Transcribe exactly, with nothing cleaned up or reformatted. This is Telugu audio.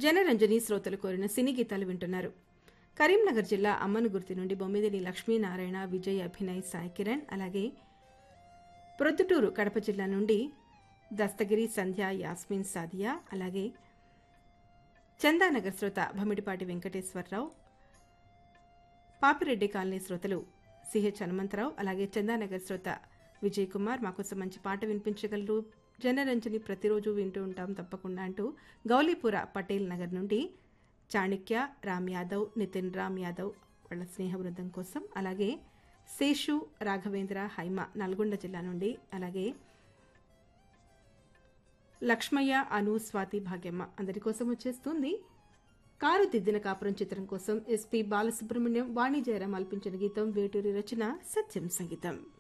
జనరంజని శ్రోతలు కోరిన సినీ గీతాలు వింటున్నారు. కరీంనగర్ జిల్లా అమ్మనుగుర్తి నుండి బొమ్మిదిని లక్ష్మీనారాయణ, విజయ్, అభినయ్, సాయి కిరణ్, అలాగే ప్రొద్దుటూరు కడప జిల్లా నుండి దస్తగిరి, సంధ్య, యాస్మిన్, సాదియా, అలాగే చందానగర్ శ్రోత భమిడిపాటి వెంకటేశ్వరరావు, పాపిరెడ్డి కాలనీ శ్రోతలు సిహెచ్ హనుమంతరావు, అలాగే చందానగర్ శ్రోత విజయ్ కుమార్ మాకోసం మంచి పాట వినిపించగలరు, జనరంజని ప్రతిరోజు వింటూ ఉంటాం తప్పకుండా అంటూ గౌలీపుర పటేల్ నగర్ నుండి చాణిక్య, రామ్ యాదవ్, నితిన్ రామ్ యాదవ్ వాళ్ళ స్నేహ బృందం కోసం, అలాగే శేషు, రాఘవేంద్ర, హైమ నల్గొండ జిల్లా నుండి, అలాగే లక్ష్మయ్య, అను, స్వాతి, భాగ్యమ్మ అందరి కోసం వచ్చేస్తుంది కారు దిద్దిన కాపురం చిత్రం కోసం ఎస్పీ బాలసుబ్రహ్మణ్యం, వాణి జయరాం ఆల్పించిన గీతం, వేటూరి రచన, సత్యం సంగీతం.